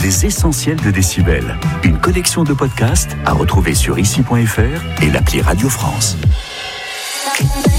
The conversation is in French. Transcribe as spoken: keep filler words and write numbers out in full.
Les Essentiels de Décibel. Une collection de podcasts à retrouver sur ici point f r et l'appli Radio France.